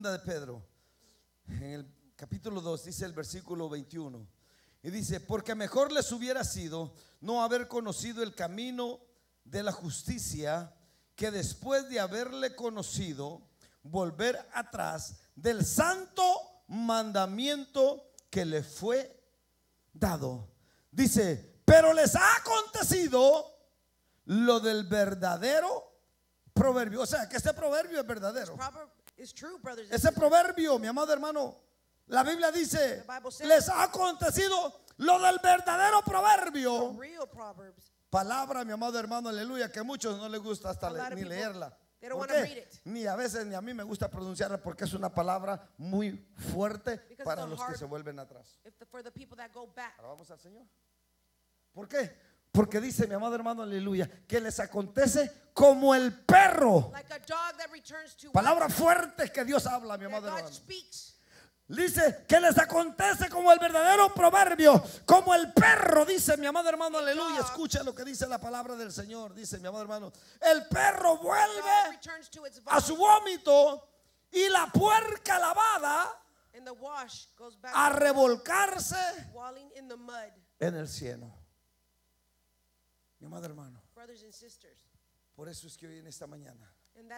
de Pedro, en el capítulo 2, dice el versículo 21, y dice: porque mejor les hubiera sido no haber conocido el camino de la justicia, que después de haberle conocido, volver atrás del santo mandamiento que le fue dado. Dice: pero les ha acontecido lo del verdadero proverbio. O sea, que este proverbio es verdadero. Ese proverbio, mi amado hermano, la Biblia dice: les ha acontecido lo del verdadero proverbio. Palabra, mi amado hermano, aleluya, que a muchos no les gusta hasta ni leerla. ¿Por qué? Ni a veces ni a mí me gusta pronunciarla, porque es una palabra muy fuerte para los que se vuelven atrás. Ahora vamos al Señor. ¿Por qué? Porque dice, mi amado hermano, aleluya, que les acontece como el perro. Palabra fuerte que Dios habla, mi amado hermano. Dice que les acontece como el verdadero proverbio, como el perro, dice mi amado hermano, aleluya. Escucha lo que dice la palabra del Señor. Dice mi amado hermano: el perro vuelve a su vómito, y la puerca lavada a revolcarse en el cieno. Mi amado hermano, por eso es que hoy en esta mañana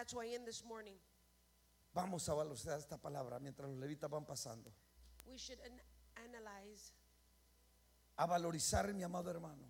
vamos a valorar esta palabra mientras los levitas van pasando. A valorizar, mi amado hermano,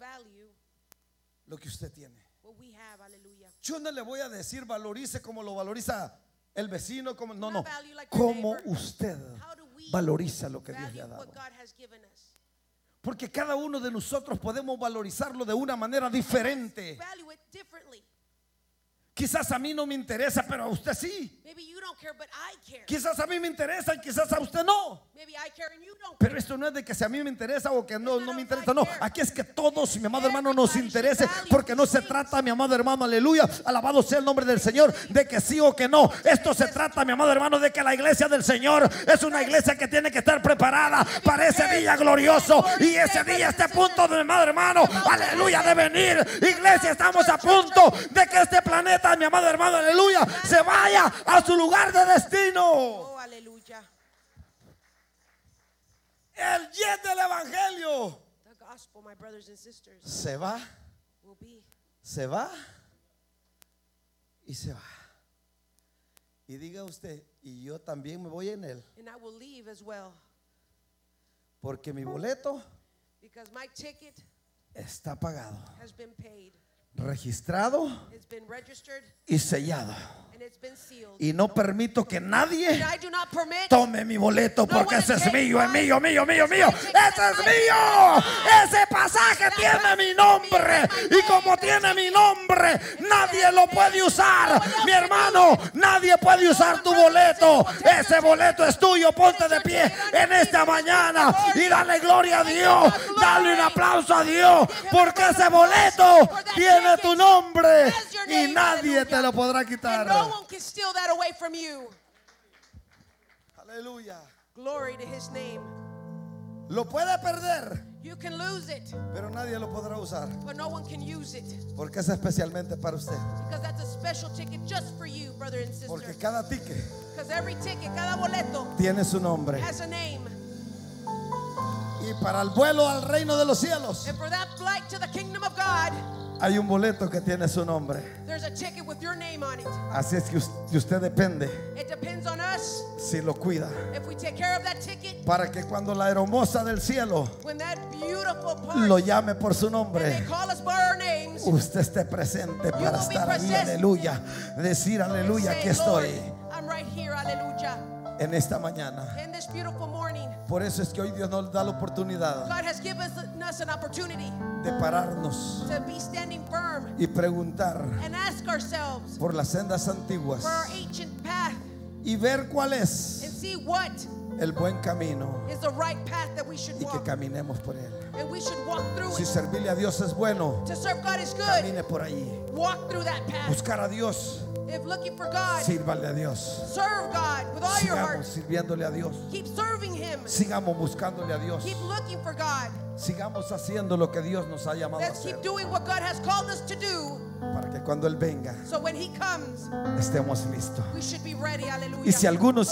lo que usted tiene. Yo no le voy a decir valorice como lo valoriza el vecino, como, no, como usted valoriza lo que Dios le ha dado. Porque cada uno de nosotros podemos valorizarlo de una manera diferente. Quizás a mí no me interesa, pero a usted sí. Quizás a mí me interesa y quizás a usted no. Pero esto no es de que si a mí me interesa o que no me interesa. No, aquí es que todos, mi amado hermano, nos interese. Porque no se trata, mi amado hermano, aleluya, alabado sea el nombre del Señor, de que sí o que no. Esto se trata, mi amado hermano, de que la iglesia del Señor es una iglesia que tiene que estar preparada para ese día glorioso. Y ese día, este punto, mi amado hermano, aleluya, de venir. Iglesia, estamos a punto de que este planeta, mi amado hermano, aleluya, se vaya a su lugar de destino. Oh, aleluya. El jet del evangelio Gospel, my brothers and sisters, se va y se va. Y diga usted: y yo también me voy en él, and I will leave as well, porque mi boleto because my ticket está pagado, has been paid, registrado it's been registered, y sellado. and it's been sealed. Y no permito que nadie And I do not permit tome mi boleto, porque ese es mío, es mío, mío, mío, mío. Ese es mío. Ese pasaje tiene mi nombre, y como tiene mi nombre, nadie lo puede usar. Mi hermano, nadie puede usar tu boleto. Ese boleto es tuyo. Ponte de pie en esta mañana y dale gloria a Dios. Dale un aplauso a Dios, porque ese boleto tiene tu nombre y nadie te lo podrá and quitar. no one can steal that away from you. Aleluya. Glory to his name. Lo puede perder, You can lose it, pero nadie lo podrá usar, but no one can use it, porque es especialmente para usted. because that's a special ticket just for you, brother and sister. Porque cada ticket Because every ticket, cada boleto tiene su nombre. has a name. Y para el vuelo al reino de los cielos And for that flight to the kingdom of God, hay un boleto que tiene su nombre. there's a ticket with your name on it. Así es que de usted depende It depends on us si lo cuida, if we take care of that ticket, para que cuando la hermosa del cielo when that beautiful part, lo llame por su and they nombre, call us by our names, usted esté presente para will be estar ahí, present. Aleluya. Decir aleluya, say, aquí estoy Lord, I'm right here, hallelujah. en esta mañana. In this beautiful morning, Por eso es que hoy Dios nos da la oportunidad God has given us an opportunity de pararnos to be standing firm y preguntar and ask ourselves por las sendas antiguas for our ancient path y ver cuál and es see what el buen camino is the right path that we should y que walk, caminemos por él. and we should walk through Si it. servirle a Dios es bueno, To serve God is good. camine por allí. Walk through that path. Buscar a Dios, If looking for God, sírvale a Dios. serve God with all your heart. Sigamos sirviéndole a Dios. Keep serving Him. Sigamos buscándole a Dios. Keep looking for God. sigamos haciendo lo que Dios nos ha llamado a Let's hacer, keep doing what God has called us to do. para que cuando Él venga So when He comes, estemos listos. we should be ready. Hallelujah. Y si alguno